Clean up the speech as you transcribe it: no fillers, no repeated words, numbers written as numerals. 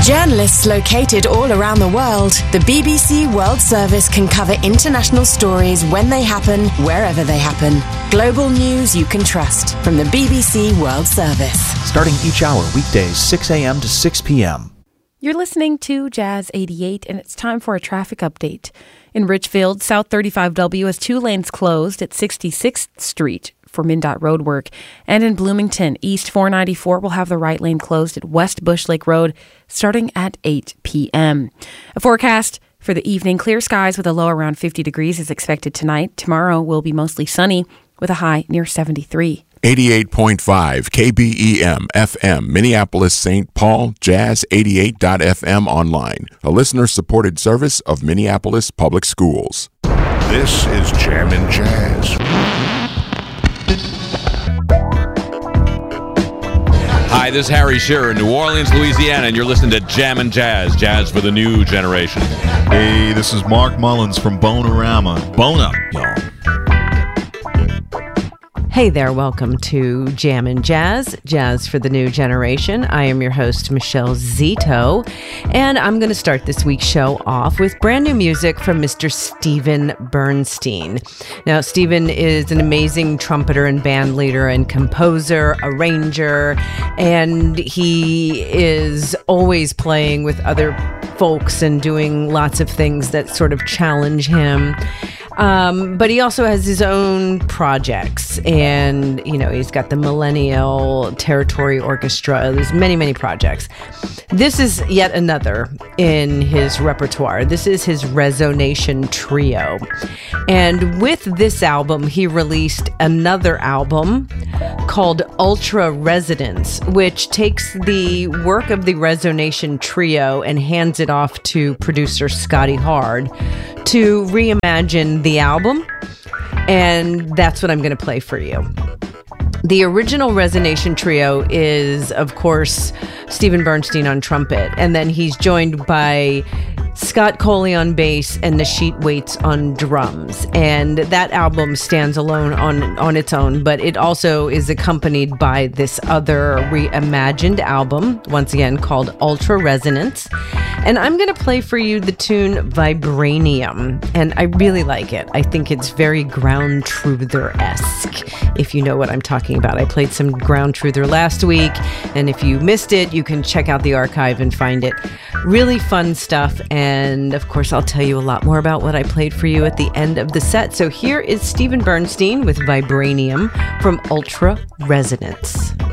journalists located all around the world, the BBC World Service can cover international stories when they happen, wherever they happen. Global news you can trust from the BBC World Service. Starting each hour, weekdays, 6 a.m. to 6 p.m. You're listening to Jazz 88, and it's time for a traffic update. In Richfield, South 35W has 2 lanes closed at 66th Street for MnDOT roadwork. And in Bloomington, East 494 will have the right lane closed at West Bush Lake Road starting at 8 p.m. A forecast for the evening: clear skies with a low around 50 degrees is expected tonight. Tomorrow will be mostly sunny with a high near 73. 88.5 KBEM FM, Minneapolis, St. Paul, Jazz 88.fm online, a listener-supported service of Minneapolis Public Schools. This is Jammin' Jazz. Hi, this is Harry Shearer in New Orleans, Louisiana, and you're listening to Jammin' Jazz, jazz for the new generation. Hey, this is Mark Mullins from Bonerama. Bone up, y'all. Hey there, welcome to Jammin' Jazz, jazz for the new generation. I am your host, Michelle Zito, and I'm going to start this week's show off with brand new music from Mr. Steven Bernstein. Now, Steven is an amazing trumpeter and band leader and composer, arranger, and he is always playing with other folks and doing lots of things that sort of challenge him. But he also has his own projects, and, you know, he's got the Millennial Territory Orchestra. There's many, many projects. This is yet another in his repertoire. This is his Resonation Trio. And with this album, he released another album called Ultra Resonance, which takes the work of the Resonation Trio and hands it off to producer Scotty Hard to reimagine the album, and that's what I'm going to play for you. The original Resonation Trio is, of course, Steven Bernstein on trumpet, and then he's joined by Scott Coley on bass and Nasheet Waits on drums. And that album stands alone on its own, but it also is accompanied by this other reimagined album, once again called Ultra Resonance. And I'm going to play for you the tune Vibranium, and I really like it. I think it's very Ground Truther-esque, if you know what I'm talking about. I played some Ground Truther last week, and if you missed it, you can check out the archive and find it. Really fun stuff, and of course I'll tell you a lot more about what I played for you at the end of the set. So here is Steven Bernstein with Vibranium from Ultra Resonance.